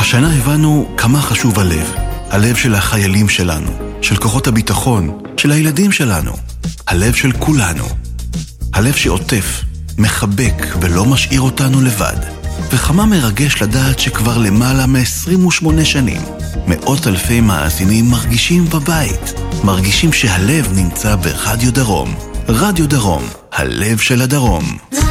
השנה הבנו כמה חשוב הלב. הלב של החיילים שלנו, של כוחות הביטחון, של הילדים שלנו. הלב של כולנו. הלב שעוטף, מחבק ולא משאיר אותנו לבד. וכמה מרגש לדעת שכבר למעלה מ-28 שנים, מאות אלפי מאזינים מרגישים בבית. מרגישים שהלב נמצא ברדיו דרום. רדיו דרום, הלב של הדרום.